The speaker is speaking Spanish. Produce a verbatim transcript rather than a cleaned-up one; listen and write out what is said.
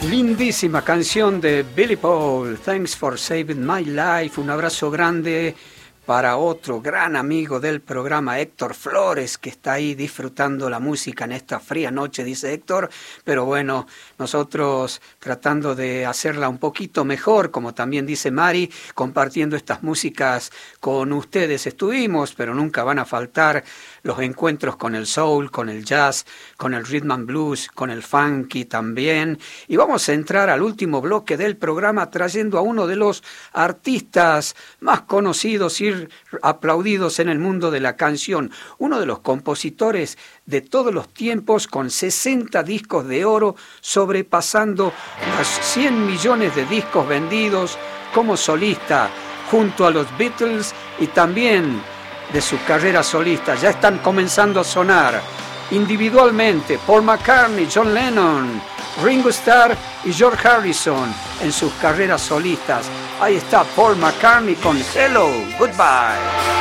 Lindísima canción de Billy Paul, Thanks for Saving My Life. Un abrazo grande para otro gran amigo del programa, Héctor Flores, que está ahí disfrutando la música en esta fría noche, dice Héctor. Pero bueno, nosotros tratando de hacerla un poquito mejor, como también dice Mari, compartiendo estas músicas con ustedes. Estuvimos, pero nunca van a faltar los encuentros con el soul, con el jazz, con el rhythm and blues, con el funky también. Y vamos a entrar al último bloque del programa trayendo a uno de los artistas más conocidos y aplaudidos en el mundo de la canción, uno de los compositores de todos los tiempos, con sesenta discos de oro, sobrepasando los cien millones de discos vendidos como solista, junto a los Beatles, y también de su carrera solista. Ya están comenzando a sonar individualmente Paul McCartney, John Lennon, Ringo Starr y George Harrison en sus carreras solistas. Ahí está Paul McCartney con Hello, Goodbye.